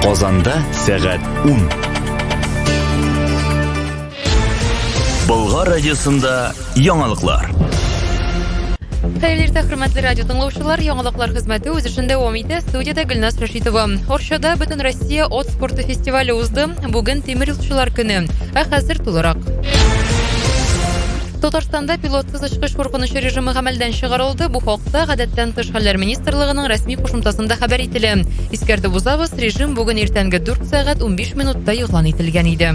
Казанда сәгать 10. Болгар радиосында яңалыклар. Хәерле хөрмәтле радио тыңлаучылар, яңалыклар хезмәте үз эшендә дәвам итә. Студияда Гөлназ Рәшитова. Оршада бөтен Россия от спорты фестивале узды. Бүген тимер юлчылар көне. Хәзер тулырак. Татарстанда пилотсыз очкыш куркынычы режимы гамәлдән чыгарылды. Бу хакта Гадәттән тыш хәлләр министрлыгының рәсми кушымтасында хәбәр ителә. Искәртеп узабыз, режим бүген иртәнге 4 сәгать 15 минутта игълан ителгән иде.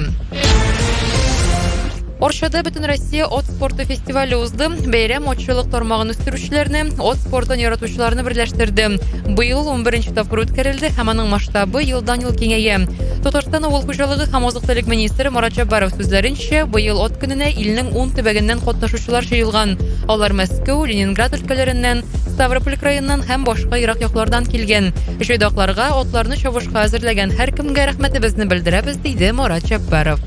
Оршада бөтен Россия от спорты фестивале узды. Бәйрәм отчылык тармагын үстерүчеләрне, от спортын яратучыларны берләштерде. Быел 11нче тапкыр үткәрелде һәм аның масштабы елдан-ел киңәя. Татарстан авыл хуҗалыгы һәм азык-төлек министры Марат Җаббаров сүзләренчә, быел от көненә илнең 10 төбәгеннән катнашучылар җыелган. Алар Мәскәү, Ленинград өлкәләреннән, Ставрополь краеннан һәм башка ерак яклардан килгән. Җыйдакларга атларны чабышка әзерләгән һәркемгә рәхмәтебезне белдерәбез, диде Марат Җаббаров.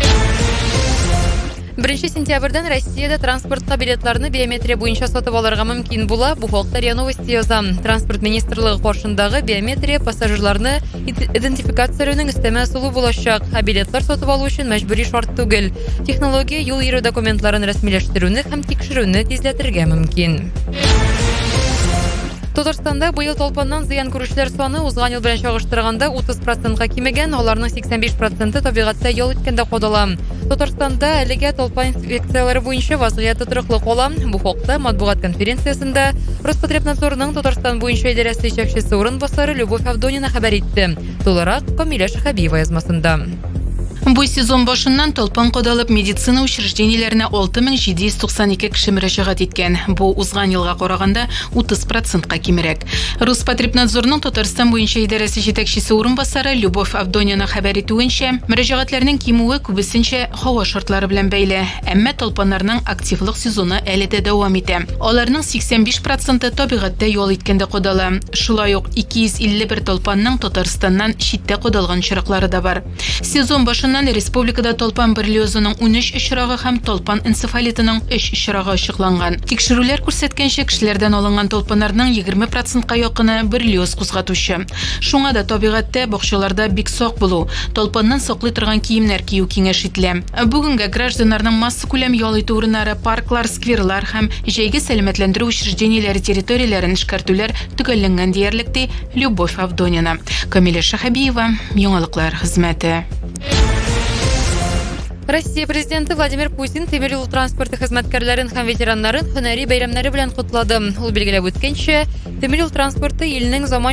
1 сентябрьдән Россиядә транспортка билетларны биометрия буенча сатып алырга мөмкин була. Бу хакта РИА Новости яза. Транспорт министрлыгы каршындагы биометрия пассажирларны идентификацияләүнең өстәмә ысулы булачак. Билетлар сатып алу өчен мәҗбүри шарт түгел. Технология юл йөрү документларын рәсмиләштерүне һәм тикшерүне тизләтергә мөмкин. Татарстанда быел толпаннан зыян күрүчеләр саны узган ел белән чагыштырганда 30%-ка кимегән, аларның 85% табигатьтә ял иткәндә кадала. Татарстанда әлегә толпа инспекцияләре буенча вазгыять тотрыклы кала. Бу хакта матбугат конференциясендә Роспотребнадзорның Татарстан буенча идарәсе җитәкчесе орынбасары Любовь Авдонина хәбәр итте. Тулырак Камилә Шәхәбиева язмасында. Бу сезон башыннан толпан кадалып медицина учреждениеләренә 6792 кеше мөрәҗәгать иткән. Бу узган елга караганда 30%-ка кимрәк. Роспотребнадзорның Татарстан буенча идарәсе җитәкчесе орынбасары Любовь Авдонина хәбәр итүенчә, мөрәҗәгатьләрнең кимүе күбесенчә һава шартлары белән бәйле, әмма толпаннарның активлык сезоны әле дә дәвам итә. Аларның 85% табигатьтә ял иткәндә кадала. Шулай ук 251 толпанның Татарстаннан читтә кадалган чираклары да бар. Сезон башыннан республикада толпан берлиозының 13 очрагы һәм толпан энцефалитының 3 очрагы ачыкланган. Тикшерүләр күрсәткәнчә, кешеләрдән алынган толпаннарның 20%-ка якыны берлиоз кузгатучы. Шуңа да табигатьтә бакчаларда бик сак булу, толпаннан саклый торган киемнәр кию киңәш ителә. Бүгенге гражданнарның масса күләм ял итү урыннары, парклар, скверлар һәм җәйге сәламәтләндерү учреждениеләре территорияләрен эшкәртүләр төгәлләнгән диярлек ди Любовь Авдонина. Камилә Шәхәбиева, яңалыклар хезмәте. Россия президенты Владимир Путин тимер юл транспорты хезмәткәрләрен һәм ветераннарын һөнәри бәйрәмнәре белән котлады. Ул билгеләп үткәнчә, тимер юл транспорты илнең заман